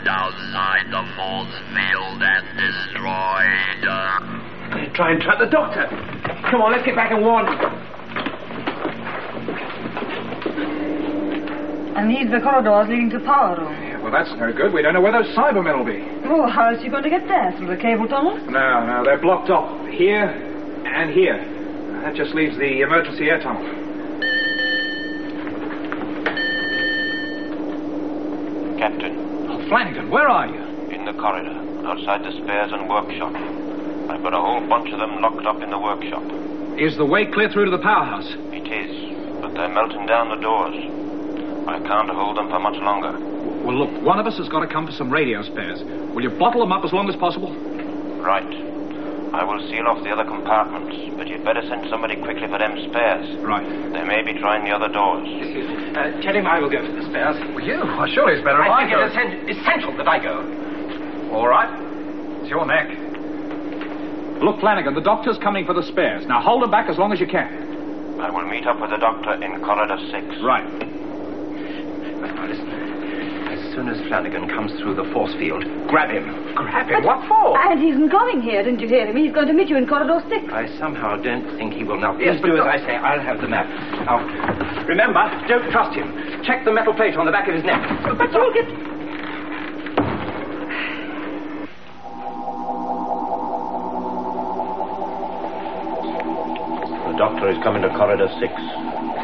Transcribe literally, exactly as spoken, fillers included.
stood outside the force field and destroyed. They're trying to trap the doctor. Come on, let's get back and warn them. And these are the corridors leading to the power room. Yeah, well, that's no good. We don't know where those Cybermen will be. Oh, how else are you going to get there? Through the cable tunnel? No, no, they're blocked off. Here and here. That just leaves the emergency air tunnel. Captain. Oh, Flanagan, where are you? In the corridor, outside the spares and workshop. I've got a whole bunch of them locked up in the workshop. Is the way clear through to the powerhouse? It is, but they're melting down the doors. I can't hold them for much longer. Well, look, one of us has got to come for some radio spares. Will you bottle them up as long as possible? Right. I will seal off the other compartments, but you'd better send somebody quickly for them spares. Right. They may be trying the other doors. Uh, tell him I will go for the spares. Well, you? Well, surely it's better if I I think go. it is essential that I go. All right. It's your neck. Look, Flanagan, the doctor's coming for the spares. Now, hold them back as long as you can. I will meet up with the doctor in corridor six. Right. Now, listen. As soon as Flanagan comes through the force field, grab him. Grab him? What for? And he's not going here, didn't you hear him? He's going to meet you in corridor six. I somehow don't think he will. Now, Yes, please but do as doc- I say. I'll have the map. Now, remember, don't trust him. Check the metal plate on the back of his neck. But you'll get... The doctor is coming to corridor six.